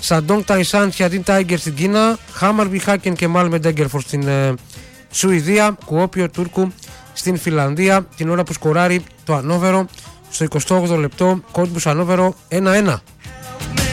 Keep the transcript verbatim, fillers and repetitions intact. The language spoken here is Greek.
Σαντόνγκ Ταϊσάν Τιαντίν Τάιγκερ στην Κίνα. Χάμαρμπι Χάκεν και Μάλμε Ντέγκερφορ στην ε, Σουηδία. Κουόπιο Τούρκου στην Φιλανδία. Την ώρα που σκοράρει το Ανόβερο στο εικοστό όγδοο λεπτό. Κόντμπους Ανόβερο ένα ένα.